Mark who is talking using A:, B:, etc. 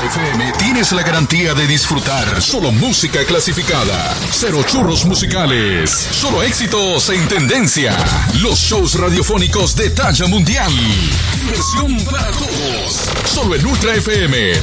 A: FM tienes la garantía de disfrutar solo música clasificada, cero churros musicales, solo éxitos en tendencia, los shows radiofónicos de talla mundial, diversión para todos, solo en Ultra FM